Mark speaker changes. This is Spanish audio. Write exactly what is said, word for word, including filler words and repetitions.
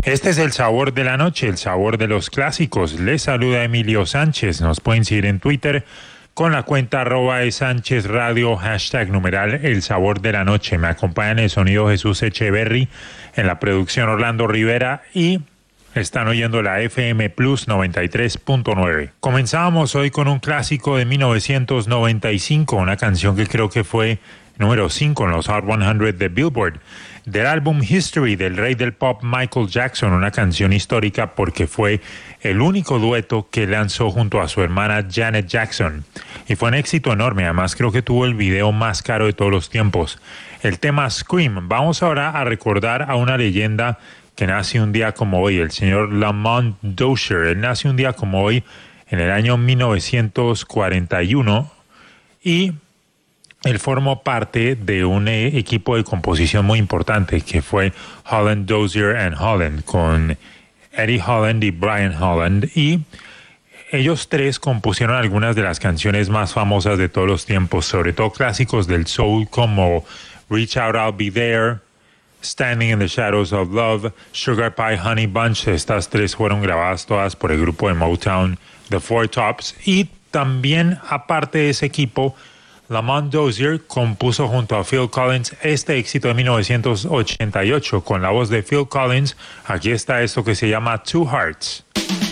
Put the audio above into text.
Speaker 1: Este es el sabor de la noche, el sabor de los clásicos. Les saluda Emilio Sánchez. Nos pueden seguir en Twitter con la cuenta arroba de Sánchez Radio, hashtag numeral el sabor de la noche. Me acompaña en el sonido Jesús Echeverry, en la producción Orlando Rivera y están oyendo la F M Plus noventa y tres punto nueve. Comenzamos hoy con un clásico de mil novecientos noventa y cinco, una canción que creo que fue número cinco en los Hot cien de Billboard, del álbum History del rey del pop Michael Jackson, una canción histórica porque fue el único dueto que lanzó junto a su hermana Janet Jackson y fue un éxito enorme. Además creo que tuvo el video más caro de todos los tiempos, el tema Scream. Vamos ahora a recordar a una leyenda que nace un día como hoy, el señor Lamont Dozier. Él nace un día como hoy en el año mil novecientos cuarenta y uno y él formó parte de un eh, equipo de composición muy importante que fue Holland, Dozier and Holland, con Eddie Holland y Brian Holland, y ellos tres compusieron algunas de las canciones más famosas de todos los tiempos, sobre todo clásicos del soul como Reach Out, I'll Be There, Standing in the Shadows of Love, Sugar Pie Honey Bunch. Estas tres fueron grabadas todas por el grupo de Motown, The Four Tops, y también aparte de ese equipo, Lamont Dozier compuso junto a Phil Collins este éxito de mil novecientos ochenta y ocho con la voz de Phil Collins. Aquí está esto que se llama Two Hearts.